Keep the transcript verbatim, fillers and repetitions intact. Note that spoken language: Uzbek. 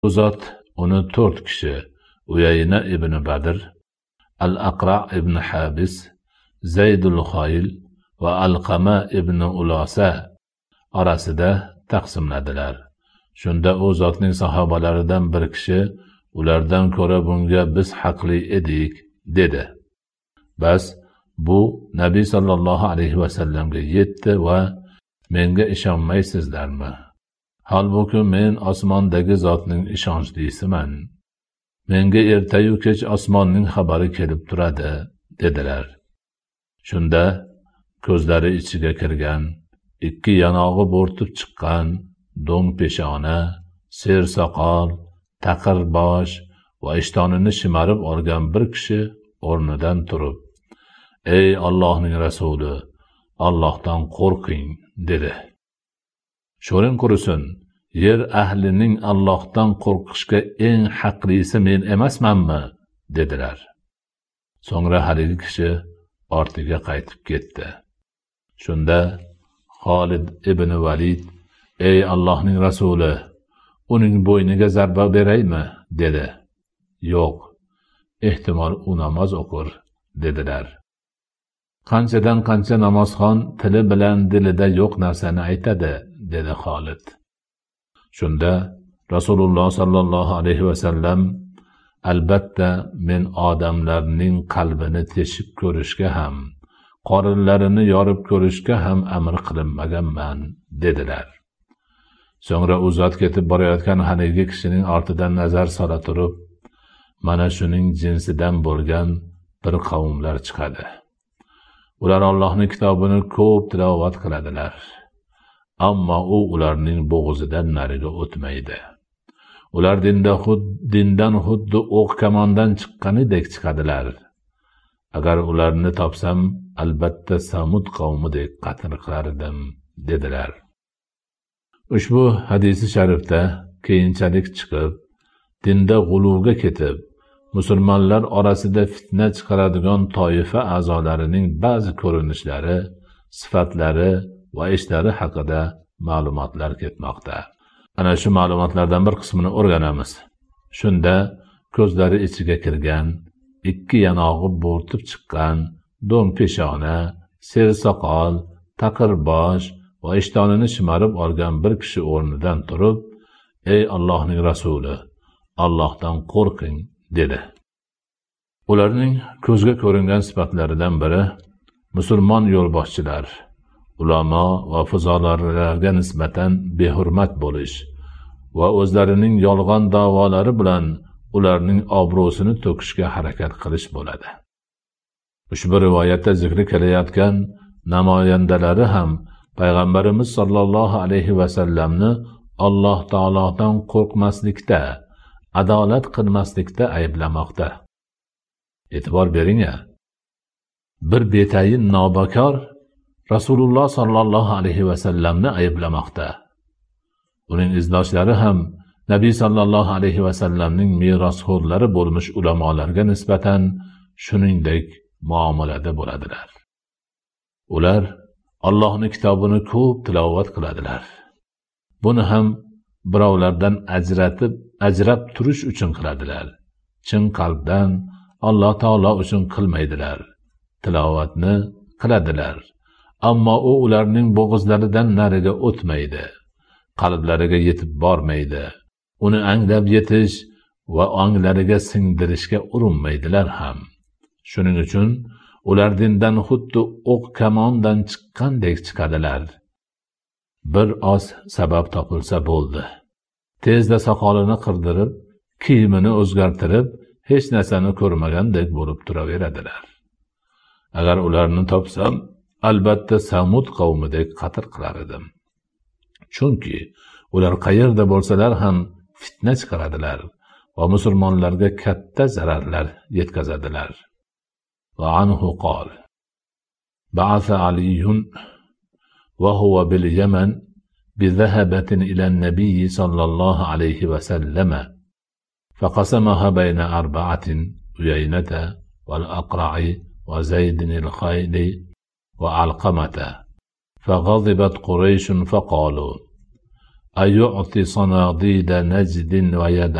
Bu zot uni to'rt kishi Uyayna ibn Badr, Al-Aqra ibn Habis, Zaydul Xoyl va Alqama ibn Ulosa orasida taqsimladilar. Shunda u zotning sahobalaridan bir kishi ulardan ko'ra bunga biz haqli edik dedi. Bas bu Nabiy sallallohu alayhi vasallamga yetdi va menga ishonmaysizlarmi? Halbuki men osmondagi zotning ishonchlisiman. Menga ertayu kech osmonning xabari kelib turadi dedilar. Shunda ko'zlari ichiga kirgan, ikki yanog'i bo'rtib chiqqan, do'ng peshona, ser soqol, taqir bosh va ishtonini shimarib olgan bir kishi o'rnidan turib, "Ey Allohning rasuli, Allohdan qo'rqing" dedi. "Sho'ring qurisin, yer ahlining Allohdan qo'rqishga eng haqlisi men emasmanmi?" dedilar. So'ngra haligi kishi ortiga qaytib ketdi. Shunda Xolid ibn Valid, "Ey Allohning rasuli, uning bo'yniga zarba beraymi?" dedi. "Yo'q, ehtimol u namoz o'qir" dedilar. "Qanchadan qancha namozxon tili bilan dilida yo'q narsani aytadi" dedi Xolid. Shunda Rasululloh sallallohu alayhi vasallam, "Albatta men odamlarning qalbini teshib ko'rishga ham, qorinlarini yorib ko'rishga ham amr qilinmaganman" dedilar. So'ngra u zot ketib borayotgan haligi kishining ortidan nazar sola turib, "Mana shuning jinsidan bo'lgan bir qavmlar chiqadi. Ular Allohning kitobini ko'p tilovat qiladilar, ammo u ularning bo'g'zidan nariga o'tmaydi. Ular dinda xud dindan xuddi o'q kamondan chiqqanidek chiqadilar. Agar ularni topsam, albatta Samud qavmidek qatl qilardim" dedilar. Ushbu hadisi sharifda keyinchalik chiqib, dinda g'uluvga ketib, musulmonlar orasida fitna chiqaradigan toifa a'zolarining ba'zi ko'rinishlari, sifatlari va ishlari haqida ma'lumotlar ketmoqda. Ana shu ma'lumotlardan bir qismini o'rganamiz. Shunda ko'zlari ichiga kirgan, ikki yanog'i bo'rtib chiqqan, do'ng peshona, ser soqol, taqir bosh va ishtonini shimarib olgan bir kishi o'rnidan turib, "Ey Allohning rasuli, Allohdan qo'rqing" dedi. Ularning ko'zga ko'ringan sifatlaridan biri musulmon yo'lboshchilar, ulamo va fuzolarlarga nisbatan behurmat bo'lish va o'zlarining yolg'on da'volari bilan ularning obro'sini to'kishga harakat qilish bo'ladi. Ushbu rivoyatda zikri kelayotgan namoyandalari ham Payg'ambarimiz sollallohu alayhi vasallamni Alloh taolodan qo'rqmaslikda, adolat qilmaslikda ayblamoqda. E'tibor bering-a. Bir betayin nobakor Rasululloh sollallohu alayhi vasallamni ayblamoqda. Uning izdoshlari ham Nabiy sollallohu alayhi vasallamning merosxo'rlari bo'lmish ulamolarga nisbatan shuningdek muomalada bo'ladilar. Ular Allohning kitobini ko'p tilovat qiladilar. Buni ham birovlardan ajratib, ajrab turish uchun qiladilar. Chin qalbdan Alloh taolo uchun qilmaydilar. Tilovatni qiladilar, ammo u ularning bo'g'izlaridan nariga o'tmaydi, qalblariga yetib bormaydi. Uni anglab yetish va onglariga singdirishga urinmaydilar ham. Shuning uchun ular dindan xuddi o'q kamondan chiqqandek chiqadilar. Bir oz sabab topilsa bo'ldi. Tezda soqolini qirdirib, kiyimini o'zgartirib, hech narsani ko'rmagandek bo'lib turaveradilar. Agar ularni topsam, albatta Samud qavmidek qatl qilar edim. Chunki ular qayerda bo'lsalar ham fitna chiqaradilar va musulmonlarga katta zararlar yetkazadilar. Va anhu qol: Ba'atha Aliyun va huwa bil Yaman bi dhahabatin ila an-nabiy sallallohu alayhi va sallama faqasamaha bayna arba'atin Uyaynata wal Aqra'i wa Zaydin al-Khayli wa Alqamata فغضبت قريش فقالوا أيعطي صناديد نجد ويدا